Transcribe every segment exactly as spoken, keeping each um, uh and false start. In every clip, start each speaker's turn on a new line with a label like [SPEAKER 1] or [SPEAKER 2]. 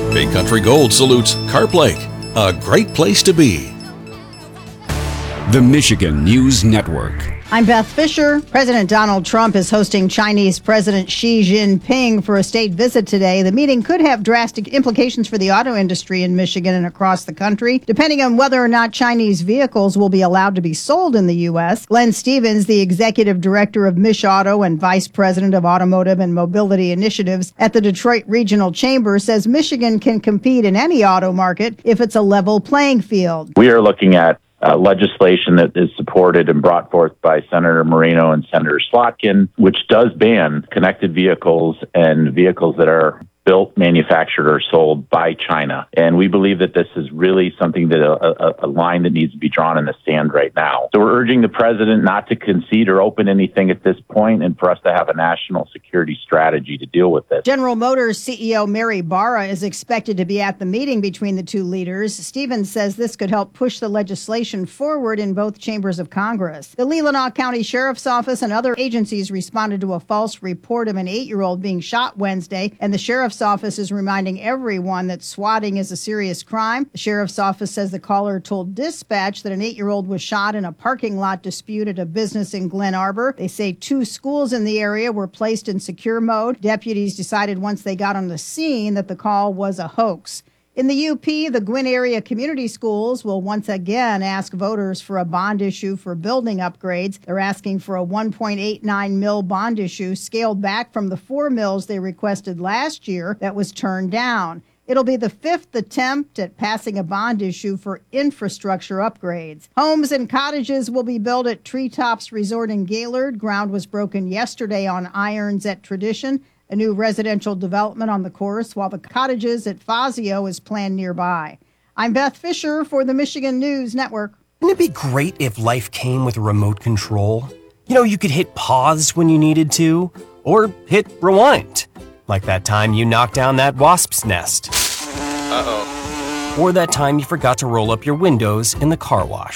[SPEAKER 1] Big Country Gold salutes Carp Lake, a great place to be.
[SPEAKER 2] The Michigan News Network.
[SPEAKER 3] I'm Beth Fisher. President Donald Trump is hosting Chinese President Xi Jinping for a state visit today. The meeting could have drastic implications for the auto industry in Michigan and across the country, depending on whether or not Chinese vehicles will be allowed to be sold in the U S. Glenn Stevens, the executive director of Mich Auto and vice president of Automotive and Mobility Initiatives at the Detroit Regional Chamber, says Michigan can compete in any auto market if it's a level playing field.
[SPEAKER 4] We are looking at Uh, legislation that is supported and brought forth by Senator Moreno and Senator Slotkin, which does ban connected vehicles and vehicles that are built, manufactured, or sold by China. And we believe that this is really something that a, a, a line that needs to be drawn in the sand right now. So we're urging the president not to concede or open anything at this point, and for us to have a national security strategy to deal with this.
[SPEAKER 3] General Motors C E O Mary Barra is expected to be at the meeting between the two leaders. Stevens says this could help push the legislation forward in both chambers of Congress. The Leelanau County Sheriff's Office and other agencies responded to a false report of an eight-year-old being shot Wednesday, and the Sheriff's Office is reminding everyone that swatting is a serious crime. The Sheriff's Office says the caller told dispatch that an eight-year-old was shot in a parking lot dispute at a business in Glen Arbor. They say two schools in the area were placed in secure mode. Deputies decided once they got on the scene that the call was a hoax. In the U P, the Gwinn area community schools will once again ask voters for a bond issue for building upgrades. They're asking for a one point eight nine mil bond issue, scaled back from the four mils they requested last year that was turned down. It'll be the fifth attempt at passing a bond issue for infrastructure upgrades. Homes and cottages will be built at Treetops Resort in Gaylord. Ground was broken yesterday on Irons at Tradition, a new residential development on the course, while the cottages at Fazio is planned nearby. I'm Beth Fisher for the Michigan News Network.
[SPEAKER 5] Wouldn't it be great if life came with a remote control? You know, you could hit pause when you needed to, or hit rewind, like that time you knocked down that wasp's nest.
[SPEAKER 6] Uh-oh.
[SPEAKER 5] Or that time you forgot to roll up your windows in the car wash.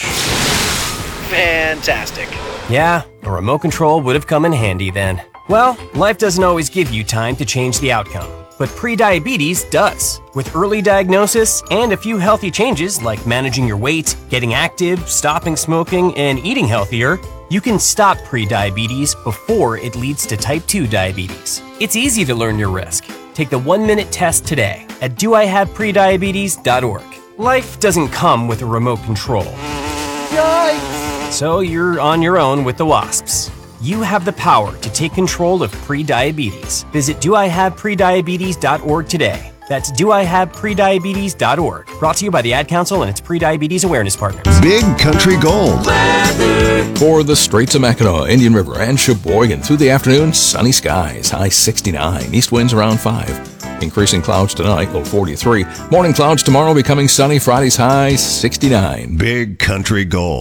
[SPEAKER 6] Fantastic.
[SPEAKER 5] Yeah, a remote control would have come in handy then. Well, life doesn't always give you time to change the outcome, but prediabetes does. With early diagnosis and a few healthy changes like managing your weight, getting active, stopping smoking, and eating healthier, you can stop prediabetes before it leads to type two diabetes. It's easy to learn your risk. Take the one-minute test today at do I have prediabetes dot org. Life doesn't come with a remote control. Yikes! So you're on your own with the wasps. You have the power to take control of prediabetes. Visit do I have prediabetes dot org today. That's do I have prediabetes dot org. Brought to you by the Ad Council and its prediabetes awareness partners.
[SPEAKER 7] Big Country Gold.
[SPEAKER 1] For the Straits of Mackinac, Indian River, and Sheboygan, through the afternoon, sunny skies, high sixty-nine, east winds around five. Increasing clouds tonight, low forty-three. Morning clouds tomorrow, becoming sunny, Friday's high sixty-nine.
[SPEAKER 7] Big Country Gold.